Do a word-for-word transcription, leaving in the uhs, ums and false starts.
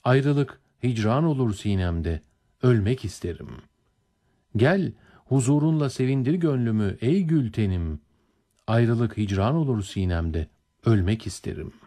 Ayrılık hicran olur sinemde, ölmek isterim. Gel, huzurunla sevindir gönlümü ey gül tenim. Ayrılık hicran olur sinemde, ölmek isterim.